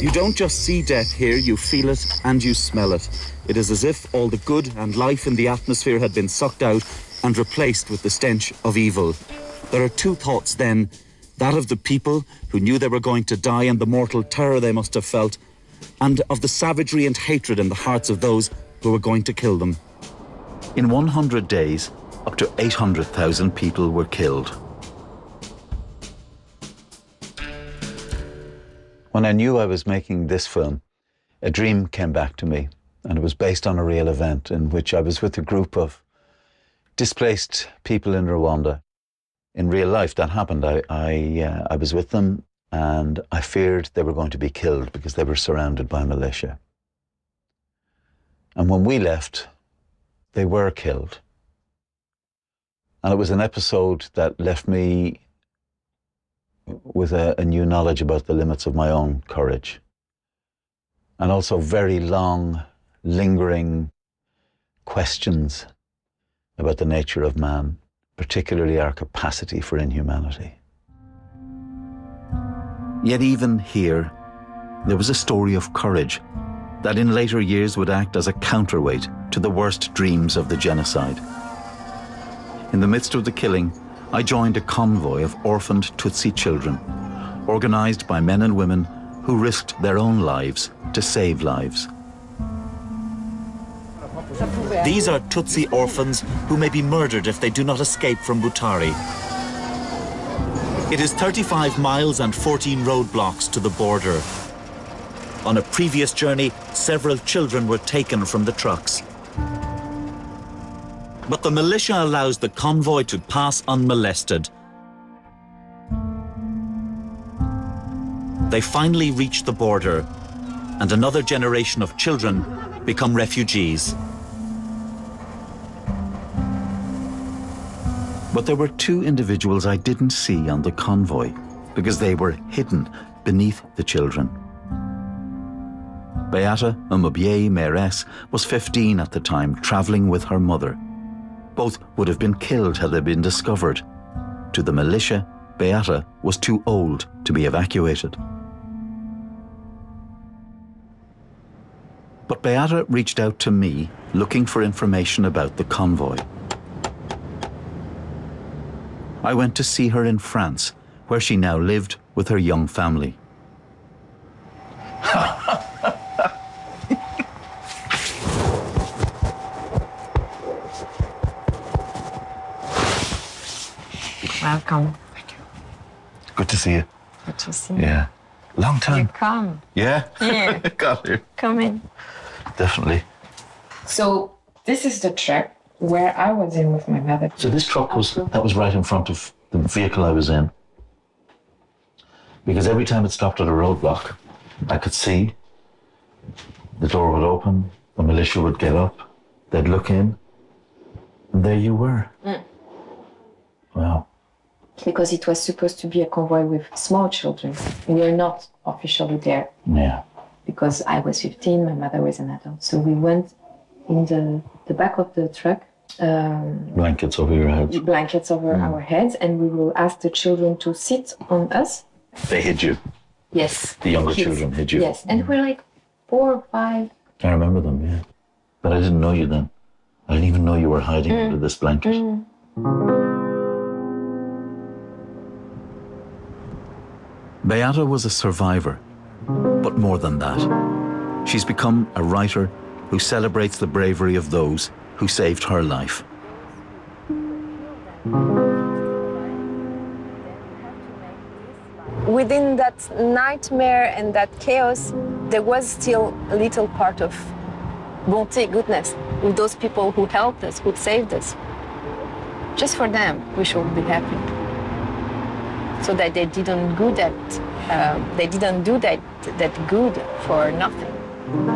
You don't just see death here, you feel it and you smell it. It is as if all the good and life in the atmosphere had been sucked out and replaced with the stench of evil. There are two thoughts then, that of the people who knew they were going to die and the mortal terror they must have felt, and of the savagery and hatred in the hearts of those who were going to kill them. In 100 days, up to 800,000 people were killed. When I knew I was making this film, a dream came back to me, and it was based on a real event in which I was with a group of displaced people in Rwanda. In real life, that happened. I was with them, and I feared they were going to be killed because they were surrounded by militia. And when we left, they were killed. And it was an episode that left me with a new knowledge about the limits of my own courage. And also very long, lingering questions about the nature of man, particularly our capacity for inhumanity. Yet even here, there was a story of courage that in later years would act as a counterweight to the worst dreams of the genocide. In the midst of the killing, I joined a convoy of orphaned Tutsi children, organized by men and women who risked their own lives to save lives. These are Tutsi orphans who may be murdered if they do not escape from Butare. It is 35 miles and 14 roadblocks to the border. On a previous journey, several children were taken from the trucks. But the militia allows the convoy to pass unmolested. They finally reach the border, and another generation of children become refugees. But there were two individuals I didn't see on the convoy because they were hidden beneath the children. Beata Umubye Meres was 15 at the time, traveling with her mother. Both would have been killed had they been discovered. To the militia, Beata was too old to be evacuated. But Beata reached out to me, looking for information about the convoy. I went to see her in France, where she now lived with her young family. Welcome. Thank you. Good to see you. Good to see you. Yeah. Long time. You come. Yeah? Yeah. Got here. Come in. Definitely. So this is the truck where I was in with my mother. So this truck was right in front of the vehicle I was in. Because every time it stopped at a roadblock, I could see the door would open, the militia would get up, they'd look in, and there you were. Mm. Wow. Because it was supposed to be a convoy with small children. We were not officially there. Yeah. Because I was 15, my mother was an adult. So we went in the back of the truck. Blankets over your heads. Blankets over our heads, and we will ask the children to sit on us. They hid you? Yes. The younger children hid you? Yes, and we're like 4 or 5. I remember them, yeah. But I didn't know you then. I didn't even know you were hiding under this blanket. Mm. Beata was a survivor, but more than that. She's become a writer who celebrates the bravery of those who saved her life. Within that nightmare and that chaos, there was still a little part of bonté, goodness, with those people who helped us, who saved us. Just for them, we should be happy. So that they didn't do that good for nothing.